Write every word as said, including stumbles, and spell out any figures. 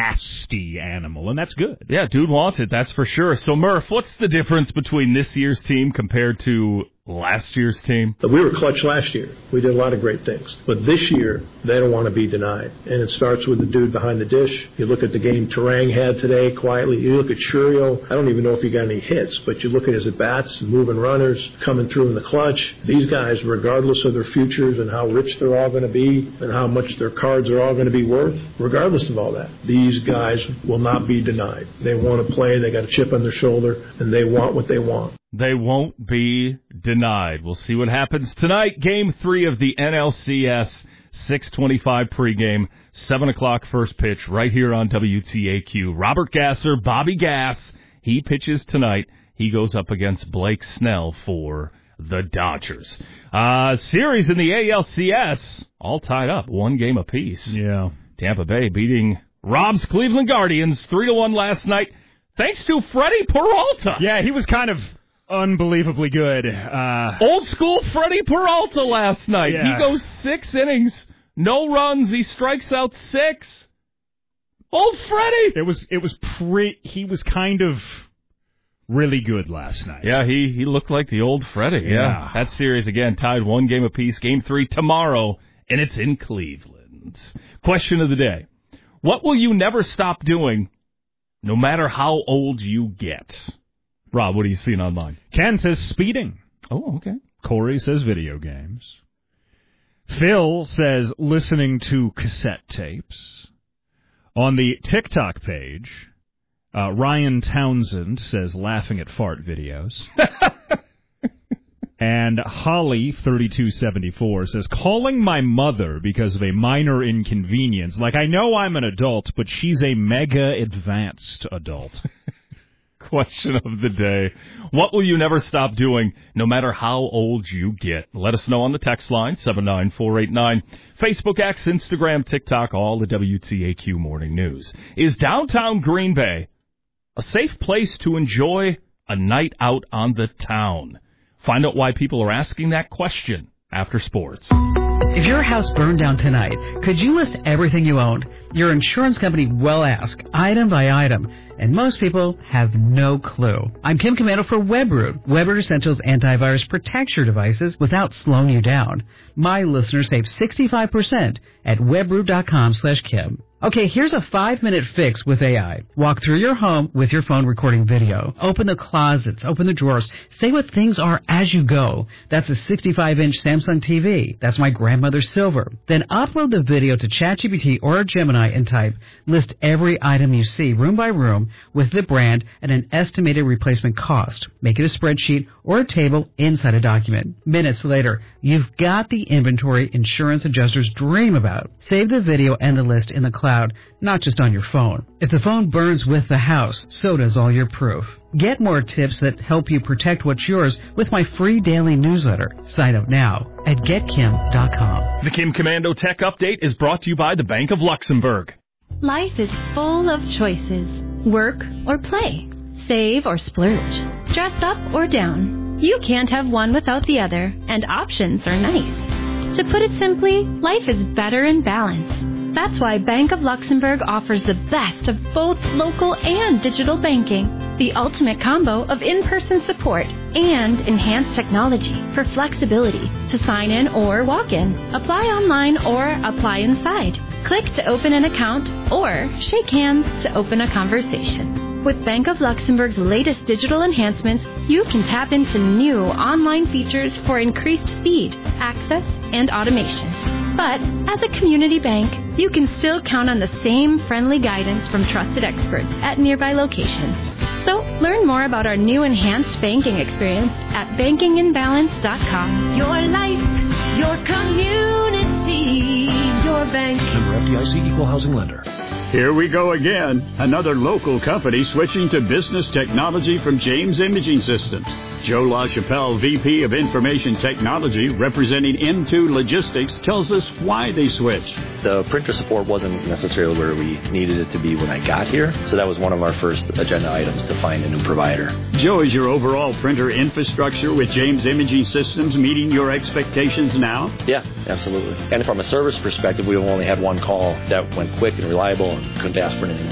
nasty animal, and that's good. Yeah, dude wants it, that's for sure. So, Murph, what's the difference between this year's team compared to last year's team? We were clutch last year. We did a lot of great things. But this year, they don't want to be denied. And it starts with the dude behind the dish. You look at the game Terang had today quietly. You look at Shurio. I don't even know if he got any hits, but you look at his at-bats, moving runners, coming through in the clutch. These guys, regardless of their futures and how rich they're all going to be and how much their cards are all going to be worth, regardless of all that, these guys will not be denied. They want to play. They got a chip on their shoulder, and they want what they want. They won't be denied. We'll see what happens tonight. Game three of the N L C S, six twenty-five pregame, seven o'clock first pitch right here on W T A Q. Robert Gasser, Bobby Gass, he pitches tonight. He goes up against Blake Snell for the Dodgers. Uh, series in the A L C S, all tied up, one game apiece. Yeah. Tampa Bay beating Rob's Cleveland Guardians three to one last night, thanks to Freddie Peralta. Yeah, he was kind of unbelievably good. Uh, Old school Freddie Peralta last night. Yeah. He goes six innings, no runs. He strikes out six. Old Freddie. It was it was pre. He was kind of really good last night. Yeah, he he looked like the old Freddie. Yeah. Yeah. That series again tied one game apiece. Game three tomorrow, and it's in Cleveland. Question of the day: what will you never stop doing, no matter how old you get? Rob, what are you seeing online? Ken says speeding. Oh, okay. Corey says video games. Phil says listening to cassette tapes. On the TikTok page, uh, Ryan Townsend says laughing at fart videos. And Holly, thirty-two seventy-four, says calling my mother because of a minor inconvenience. Like, I know I'm an adult, but she's a mega advanced adult. Question of the day. What will you never stop doing, no matter how old you get? Let us know on the text line, seven nine four eight nine. Facebook, X, Instagram, TikTok, all the W T A Q Morning News. Is downtown Green Bay a safe place to enjoy a night out on the town? Find out why people are asking that question after sports. If your house burned down tonight, could you list everything you owned? Your insurance company will ask, item by item, and most people have no clue. I'm Kim Commando for Webroot. Webroot Essentials Antivirus protects your devices without slowing you down. My listeners save sixty-five percent at webroot.com slash Kim. Okay, here's a five-minute fix with A I. Walk through your home with your phone recording video. Open the closets, open the drawers. Say what things are as you go. That's a sixty-five inch Samsung T V. That's my grandmother's silver. Then upload the video to ChatGPT or Gemini and type, list every item you see room by room with the brand and an estimated replacement cost. Make it a spreadsheet or a table inside a document. Minutes later, you've got the inventory insurance adjusters dream about. Save the video and the list in the cloud, not just on your phone. If the phone burns with the house, so does all your proof. Get more tips that help you protect what's yours with my free daily newsletter. Sign up now at get kim dot com. The Kim Commando Tech Update is brought to you by the Bank of Luxembourg. Life is full of choices. Work or play. Save or splurge. Dress up or down. You can't have one without the other, and options are nice. To put it simply, life is better in balance. That's why Bank of Luxembourg offers the best of both local and digital banking. The ultimate combo of in-person support and enhanced technology for flexibility to sign in or walk in, apply online or apply inside, click to open an account, or shake hands to open a conversation. With Bank of Luxembourg's latest digital enhancements, you can tap into new online features for increased speed, access, and automation. But as a community bank, you can still count on the same friendly guidance from trusted experts at nearby locations. So learn more about our new enhanced banking experience at banking in balance dot com. Your life, your community, your bank. Member F D I C, Equal Housing Lender. Here we go again. Another local company switching to business technology from James Imaging Systems. Joe LaChapelle, V P of Information Technology, representing M two Logistics, tells us why they switched. The printer support wasn't necessarily where we needed it to be when I got here, so that was one of our first agenda items to find a new provider. Joe, is your overall printer infrastructure with James Imaging Systems meeting your expectations now? Yeah, absolutely. And from a service perspective, we only had one call that went quick and reliable and couldn't ask for anything